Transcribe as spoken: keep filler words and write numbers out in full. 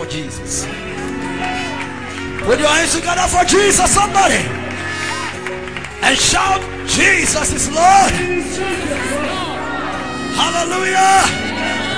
for Jesus. Put your hands together for Jesus, somebody, and shout, Jesus is Lord. Hallelujah.